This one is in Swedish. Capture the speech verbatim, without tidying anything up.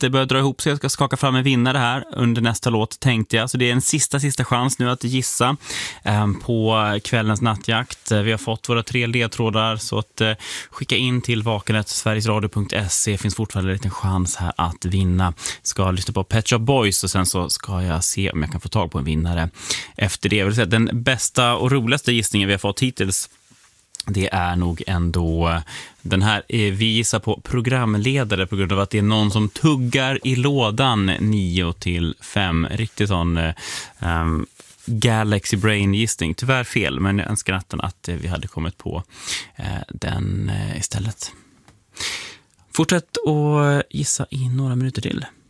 det börjar dra ihop sig. Jag ska skaka fram en vinnare här under nästa låt, tänkte jag. Så det är en sista, sista chans nu att gissa eh, på kvällens nattjakt. Vi har fått våra tre ledtrådar, så att eh, skicka in till vakenet sverigesradio punkt se. Finns fortfarande en liten chans här att vinna. Ska lyssna på Pet Shop Boys och sen så ska jag se om jag kan få tag på en vinnare efter det. Jag vill säga den bästa och roligaste gissningen vi har fått hittills, det är nog ändå den här. Vi gissar på programledare på grund av att det är någon som tuggar i lådan nio till fem. Riktigt sån um, Galaxy Brain gissning. Tyvärr fel, men jag önskar natten att vi hade kommit på uh, den uh, istället. Fortsätt att gissa i några minuter till.